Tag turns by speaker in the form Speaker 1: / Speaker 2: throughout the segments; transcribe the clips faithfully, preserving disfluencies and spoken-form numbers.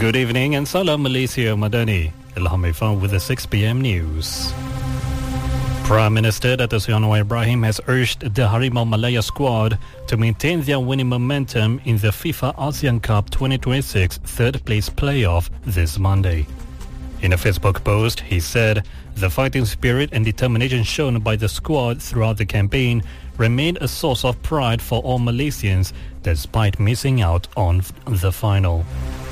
Speaker 1: Good evening and salam Malaysia Madani. Ilham Ifan with the six p.m. news. Prime Minister Dato' Sri Anwar Ibrahim has urged the Harimau Malaya squad to maintain their winning momentum in the FIFA ASEAN Cup twenty twenty-six third place playoff this Monday. In a Facebook post, he said, "The fighting spirit and determination shown by the squad throughout the campaign remained a source of pride for all Malaysians despite missing out on the final."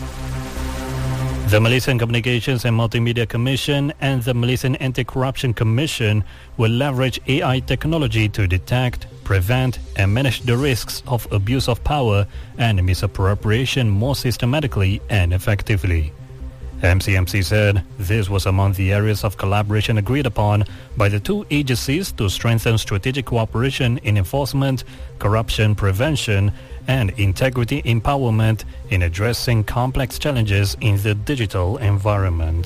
Speaker 1: The Malaysian Communications and Multimedia Commission and the Malaysian Anti-Corruption Commission will leverage A I technology to detect, prevent and manage the risks of abuse of power and misappropriation more systematically and effectively. M C M C said this was among the areas of collaboration agreed upon by the two agencies to strengthen strategic cooperation in enforcement, corruption prevention and integrity empowerment in addressing complex challenges in the digital environment.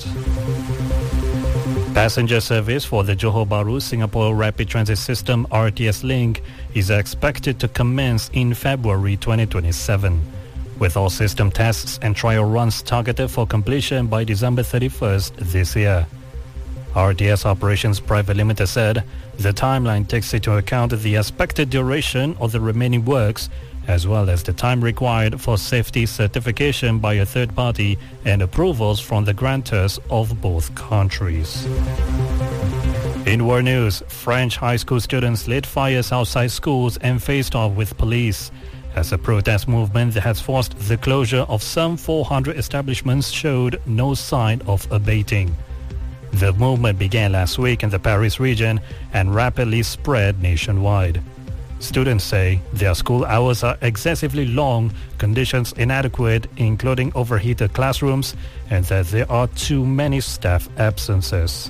Speaker 1: Passenger service for the Johor Bahru Singapore Rapid Transit System R T S link is expected to commence in February twenty twenty-seven. With all system tests and trial runs targeted for completion by December thirty-first this year. R T S Operations Private Limited said the timeline takes into account the expected duration of the remaining works as well as the time required for safety certification by a third party and approvals from the grantors of both countries. In world news, French high school students lit fires outside schools and faced off with police as a protest movement that has forced the closure of some four hundred establishments showed no sign of abating. The movement began last week in the Paris region and rapidly spread nationwide. Students say their school hours are excessively long, conditions inadequate, including overheated classrooms, and that there are too many staff absences.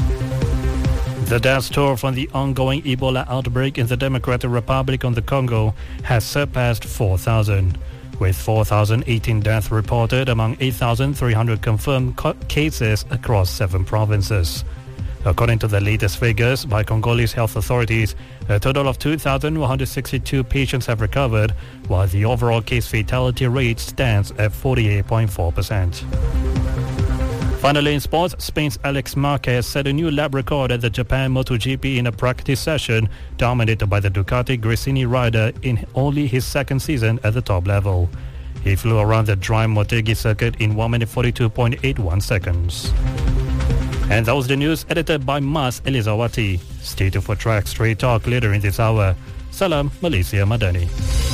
Speaker 1: The death toll from the ongoing Ebola outbreak in the Democratic Republic of the Congo has surpassed four thousand, with four thousand eighteen deaths reported among eight thousand three hundred confirmed cases across seven provinces. According to the latest figures by Congolese health authorities, a total of two thousand one hundred sixty-two patients have recovered, while the overall case fatality rate stands at forty-eight point four percent. Finally in sports, Spain's Alex Marquez set a new lap record at the Japan MotoGP in a practice session dominated by the Ducati Gresini rider in only his second season at the top level. He flew around the dry Motegi circuit in one minute forty-two point eight one seconds. And that was the news edited by Mas Elizawati. Stay tuned for Track Straight Talk later in this hour. Salam Malaysia Madani.